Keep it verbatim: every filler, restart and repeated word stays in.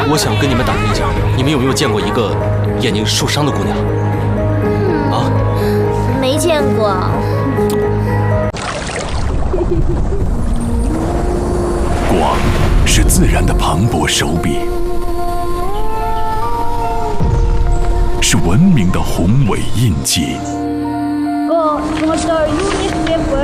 我想跟你们打听一下，你们有没有见过一个眼睛受伤的姑娘？ 嗯、 啊？ 没见过。 光是自然的磅礴手笔，是文明的宏伟印记。